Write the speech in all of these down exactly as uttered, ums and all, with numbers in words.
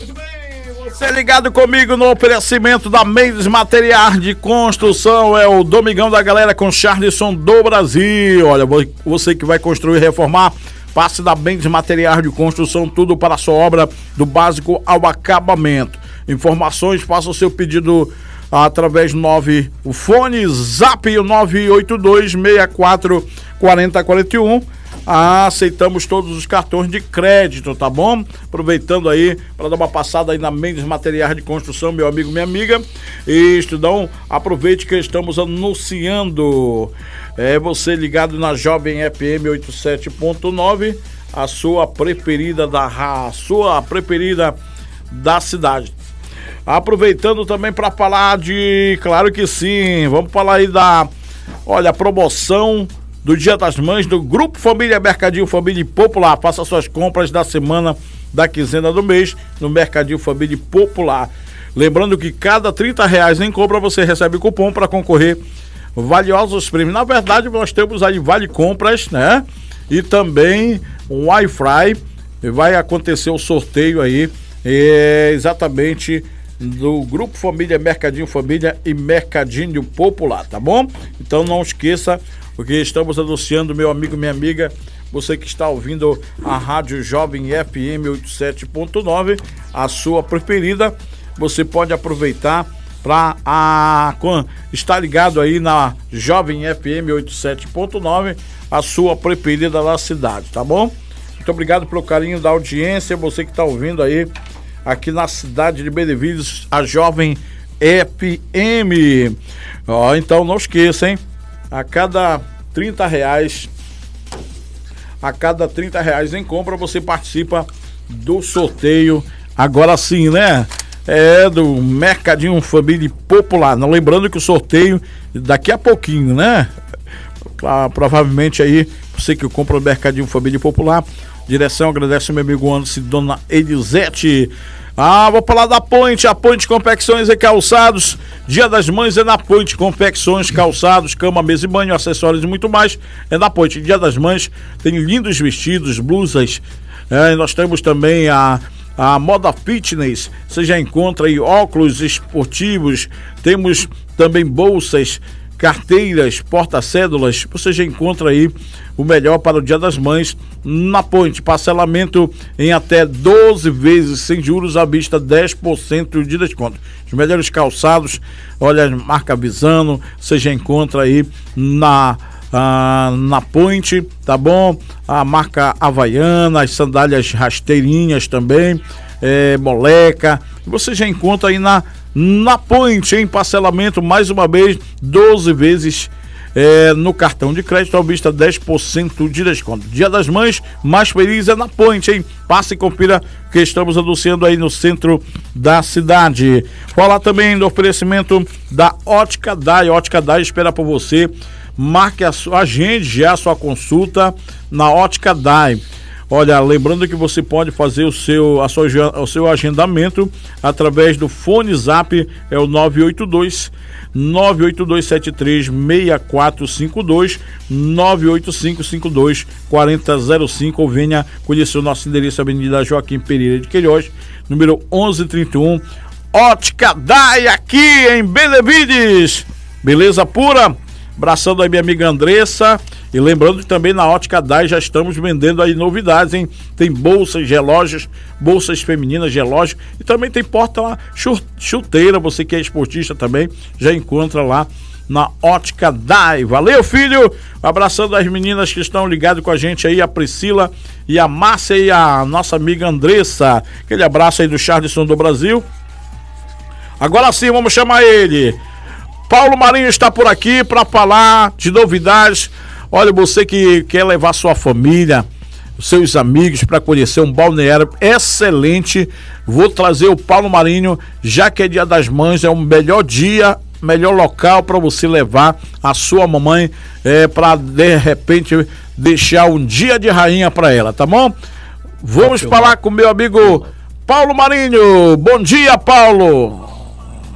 Pois bem, você ligado comigo no oferecimento da Mendes Materiais de Construção, é o Domingão da Galera com Charleston do Brasil. Olha, você que vai construir e reformar, passe da Mendes Materiais de Construção, tudo para a sua obra, do básico ao acabamento. Informações, faça o seu pedido através do nove, o fone zap nove oito dois, seis quatro, quatro zero quatro um. Ah, aceitamos todos os cartões de crédito, tá bom? Aproveitando aí para dar uma passada aí na Mendes Materiais de Construção, meu amigo, minha amiga. E estudão, aproveite que estamos anunciando. É você ligado na Jovem F M oitenta e sete ponto nove, a sua preferida da a sua preferida da cidade. Aproveitando também para falar de, claro que sim, vamos falar aí da, olha, promoção do Dia das Mães do Grupo Família Mercadinho Família Popular. Faça suas compras da semana, da quinzena do mês no Mercadinho Família Popular. Lembrando que cada trinta reais em compra você recebe cupom para concorrer valiosos prêmios. Na verdade, nós temos aí vale compras, né? E também um Wi-Fi. Vai acontecer o sorteio aí, é, exatamente do Grupo Família Mercadinho Família e Mercadinho Popular, tá bom? Então não esqueça, porque estamos anunciando, meu amigo, minha amiga, você que está ouvindo a Rádio Jovem F M oitenta e sete ponto nove, a sua preferida, você pode aproveitar para estar ligado aí na Jovem F M oitenta e sete ponto nove, a sua preferida da cidade, tá bom? Muito obrigado pelo carinho da audiência, você que está ouvindo aí aqui na cidade de Benevides, a Jovem F M. Ó, então não esqueça, hein? A cada trinta reais, a cada trinta reais em compra, você participa do sorteio. Agora sim, né? É do Mercadinho Família Popular. Não, lembrando que o sorteio daqui a pouquinho, né? Ah, provavelmente aí, você que compra o Mercadinho Família Popular. Direção, agradece ao meu amigo Anderson e dona Elisete. Ah, vou falar da Ponte, a Ponte Confecções e Calçados. Dia das Mães é na Ponte Confecções, calçados, cama, mesa e banho, acessórios e muito mais. É na Ponte. Dia das Mães tem lindos vestidos, blusas. É, nós temos também a, a moda fitness. Você já encontra aí óculos esportivos. Temos também bolsas, carteiras, porta-cédulas. Você já encontra aí o melhor para o Dia das Mães na Ponte. Parcelamento em até doze vezes sem juros à vista, dez por cento de desconto. Os melhores calçados, olha, marca Visano, você já encontra aí na ah, na Ponte, tá bom? A marca Havaiana, as sandálias rasteirinhas também, é, moleca, você já encontra aí na na Ponte, em parcelamento, mais uma vez, doze vezes é, no cartão de crédito, à vista, dez por cento de desconto. Dia das Mães, mais feliz é na Ponte, hein? Passe e confira que estamos anunciando aí no centro da cidade. Falar também do oferecimento da Ótica Dai. Ótica Dai espera por você. Marque a sua, agende já a sua consulta na Ótica Dai. Olha, lembrando que você pode fazer o seu, a sua, o seu agendamento através do fone zap, é o nove oito dois, nove oito dois sete três, seis quatro cinco dois, nove oito cinco cinco dois, quatro zero zero cinco, ou venha conhecer o nosso endereço, Avenida Joaquim Pereira de Queiroz, número onze trinta e um, Ótica Dai, aqui em Benevides. Beleza pura? Abraçando aí minha amiga Andressa. E lembrando que também na Ótica Dai já estamos vendendo aí novidades, hein? Tem bolsas, relógios, bolsas femininas, relógios. E também tem porta lá, chuteira, você que é esportista também, já encontra lá na Ótica Dai. Valeu, filho! Abraçando as meninas que estão ligadas com a gente aí, a Priscila e a Márcia e a nossa amiga Andressa. Aquele abraço aí do Charleston do Brasil. Agora sim, vamos chamar ele. Paulo Marinho está por aqui para falar de novidades. Olha, você que quer levar sua família, seus amigos para conhecer um balneário excelente, vou trazer o Paulo Marinho, já que é Dia das Mães, é o melhor dia, melhor local para você levar a sua mamãe, é, para de repente deixar um dia de rainha para ela, tá bom? Vamos falar com meu amigo Paulo Marinho. Bom dia, Paulo.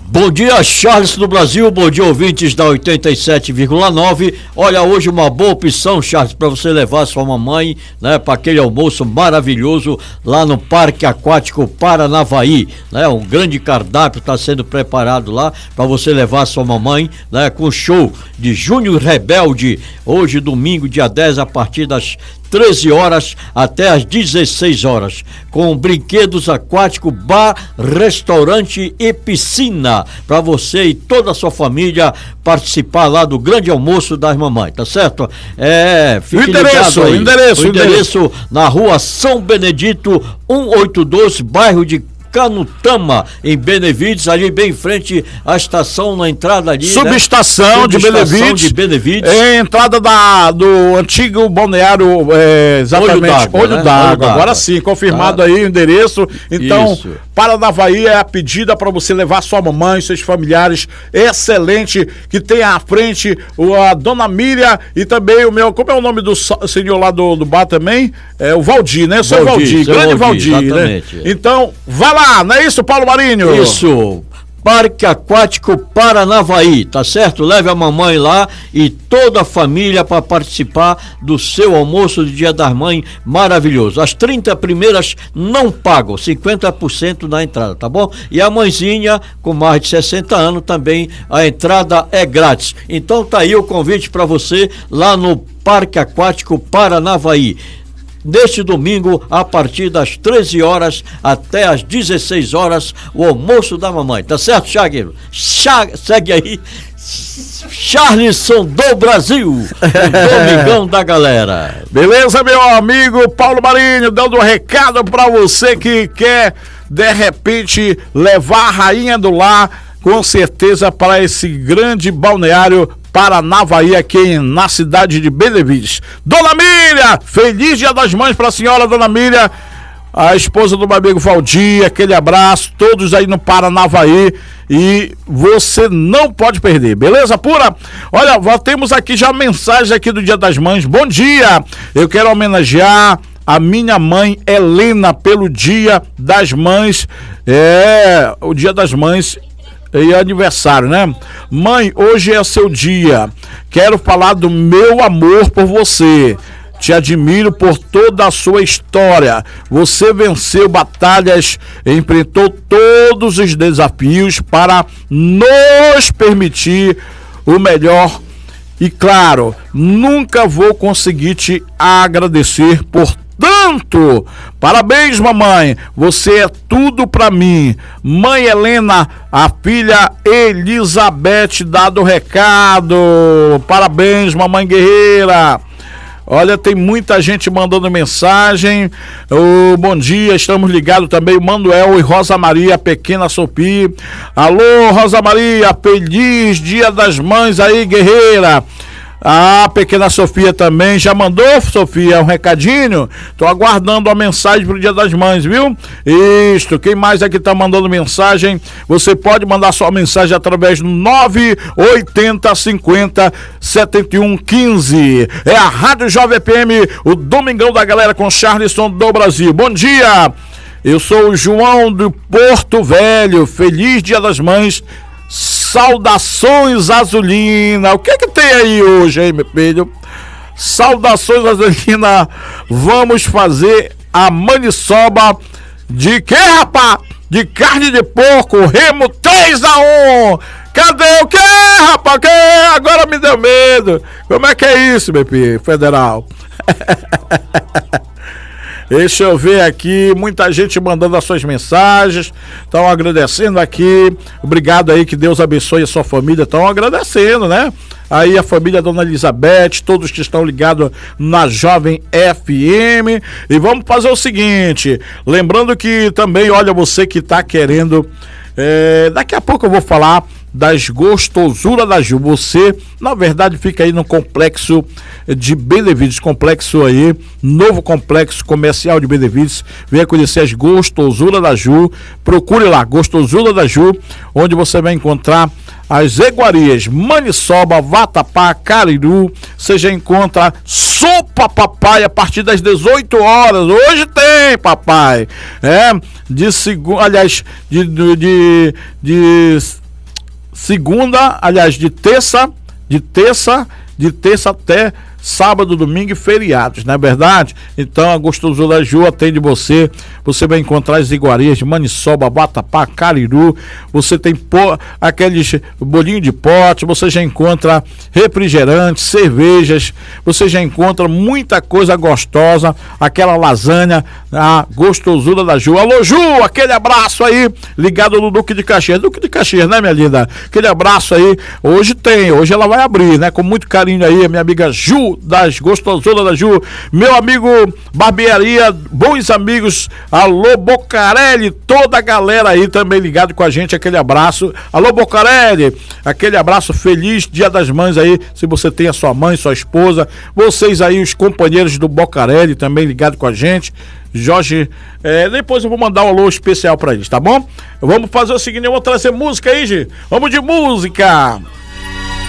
Bom dia, Charles do Brasil, bom dia, ouvintes da oitenta e sete vírgula nove. Olha, hoje uma boa opção, Charles, para você levar sua mamãe, né, para aquele almoço maravilhoso lá no Parque Aquático Paranavaí, né? Um grande cardápio está sendo preparado lá para você levar sua mamãe, né, com show de Júnior Rebelde, hoje domingo, dia dez, a partir das treze horas até às dezesseis horas, com brinquedos aquáticos, bar, restaurante e piscina, para você e toda a sua família participar lá do grande almoço das mamães, tá certo? É, fique o endereço, aí. o endereço, o endereço na rua São Benedito, cento e oitenta e dois, bairro de Canutama, em Benevides, ali bem em frente à estação, na entrada ali, subestação, né? de, subestação Benevides, de Benevides, é, entrada da, do antigo balneário, é, exatamente, Olho d'Água, Olho né? d'Água, agora sim, confirmado ah. aí o endereço. Então, Isso. Paranavaí é a pedida para você levar sua mamãe, seus familiares, excelente, que tem à frente a dona Miriam e também o meu, como é o nome do senhor lá do, do bar também? É o Valdir, né? Seu Valdir, Valdir grande Valdir, Valdir, né? Então, vai lá, não é isso, Paulo Marinho? Isso, Parque Aquático Paranavaí, tá certo? Leve a mamãe lá e toda a família para participar do seu almoço do Dia das Mães maravilhoso. As trinta primeiras não pagam, cinquenta por cento na entrada, tá bom? E a mãezinha com mais de sessenta anos também, a entrada é grátis. Então tá aí o convite para você lá no Parque Aquático Paranavaí. Neste domingo, a partir das treze horas até às dezesseis horas, o almoço da mamãe. Tá certo, Chagueiro? Chag... Segue aí. Charleson do Brasil, o Domingão da galera. Beleza, meu amigo Paulo Marinho, dando um recado pra você que quer, de repente, levar a rainha do lar, com certeza, para esse grande balneário Paranavaí, aqui na cidade de Benevides. Dona Miriam, feliz Dia das Mães para a senhora, Dona Miriam, a esposa do meu amigo Valdir, aquele abraço, todos aí no Paranavaí, e você não pode perder, beleza pura? Olha, temos aqui já a mensagem aqui do Dia das Mães. Bom dia, eu quero homenagear a minha mãe Helena pelo Dia das Mães, é, o Dia das Mães e aniversário, né? Mãe, hoje é seu dia. Quero falar do meu amor por você. Te admiro por toda a sua história. Você venceu batalhas, enfrentou todos os desafios para nos permitir o melhor. E claro, nunca vou conseguir te agradecer por tanto. Parabéns, mamãe, você é tudo pra mim. Mãe Helena, a filha Elizabeth, dado o recado. Parabéns, mamãe guerreira. Olha, tem muita gente mandando mensagem. Oh, bom dia, estamos ligados também, Manuel e Rosa Maria, pequena Sophie. Alô, Rosa Maria, feliz Dia das Mães aí, guerreira. A pequena Sofia também já mandou, Sofia, um recadinho. Tô aguardando a mensagem pro Dia das Mães, viu? Isto, quem mais aqui tá mandando mensagem? Você pode mandar sua mensagem através do nove oitenta cinquenta setenta e um quinze. É a Rádio Jovem P M, o Domingão da Galera com Charleson do Brasil. Bom dia, eu sou o João do Porto Velho, feliz Dia das Mães. Saudações, Azulina. O que é que tem aí hoje, hein, meu filho? Saudações, Azulina. Vamos fazer a maniçoba de quê, rapaz? De carne de porco, remo três a um. Cadê o quê, rapaz? Que? Agora me deu medo. Como é que é isso, meu filho, federal? Deixa eu ver aqui, muita gente mandando as suas mensagens, estão agradecendo aqui, obrigado aí, que Deus abençoe a sua família, estão agradecendo, né? Aí a família Dona Elizabeth, todos que estão ligados na Jovem F M, e vamos fazer o seguinte, lembrando que também, olha, você que está querendo, é, daqui a pouco eu vou falar das gostosuras da Ju. Você, na verdade, fica aí no complexo de Benevides, complexo aí, novo complexo comercial de Benevides. Venha conhecer as gostosuras da Ju. Procure lá, Gostosura da Ju, onde você vai encontrar as iguarias, maniçoba, vatapá, cariru. Você já encontra sopa papai a partir das dezoito horas. Hoje tem, papai. É, de segundo, aliás, de, de, de, de segunda, aliás, de terça, de terça, de terça até sábado, domingo e feriados, não é verdade? Então a Gostosura da Ju atende você. Você vai encontrar as iguarias de maniçoba, vatapá, cariru. Você tem pô, aqueles bolinhos de pote. Você já encontra refrigerantes, cervejas. Você já encontra muita coisa gostosa. Aquela lasanha, a Gostosura da Ju. Alô, Ju, aquele abraço aí, ligado no Duque de Caxias. Duque de Caxias, né, minha linda? Aquele abraço aí. Hoje tem, hoje ela vai abrir, né? Com muito carinho aí, a minha amiga Ju das Gostosuras da Ju, meu amigo Barbearia Bons Amigos, alô Bocarelli, toda a galera aí também ligado com a gente, aquele abraço, alô Bocarelli, aquele abraço, feliz Dia das Mães aí, se você tem a sua mãe, sua esposa, vocês aí, os companheiros do Bocarelli também ligado com a gente, Jorge, é, depois eu vou mandar um alô especial pra eles, tá bom? Vamos fazer o seguinte, eu vou trazer música aí, gente, vamos de música!